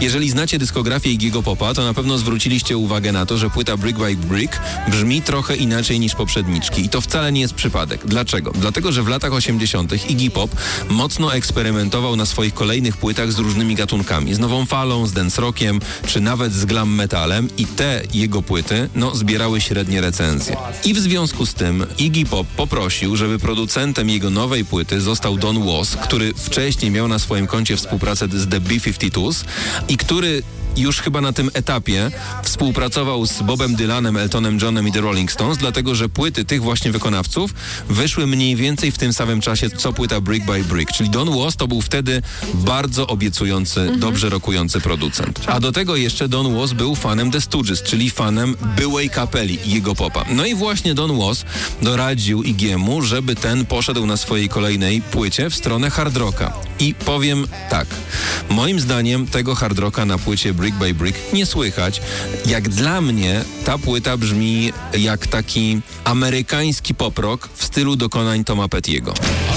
Jeżeli znacie dyskografię Iggy'ego Popa, to na pewno zwróciliście uwagę na to, że płyta Brick by Brick brzmi trochę inaczej niż poprzedniczki. I to wcale nie jest przypadek. Dlaczego? Dlatego, że w latach 80. Iggy Pop mocno eksperymentował na swoich kolejnych płytach z różnymi gatunkami. Z nową falą, z dance rockiem, czy nawet z glam metalem. I te jego płyty, zbierały średnie recenzje. I w związku z tym Iggy Pop poprosił, żeby producentem jego nowej płyty został Don Was, który wcześniej miał na swoim koncie współpracę z The B-52s i który już chyba na tym etapie współpracował z Bobem Dylanem, Eltonem Johnem i The Rolling Stones, dlatego że płyty tych właśnie wykonawców wyszły mniej więcej w tym samym czasie, co płyta Brick by Brick. Czyli Don Was to był wtedy bardzo obiecujący, dobrze rokujący producent. A do tego jeszcze Don Was był fanem The Stooges, czyli fanem byłej kapeli Iggy'ego Popa. No i właśnie Don Was doradził Iggy'emu, żeby ten poszedł na swojej kolejnej płycie w stronę hard rocka. I powiem tak, moim zdaniem tego hard rocka na płycie Brick by Brick nie słychać. Jak dla mnie ta płyta brzmi jak taki amerykański pop rock w stylu dokonań Toma Petty'ego.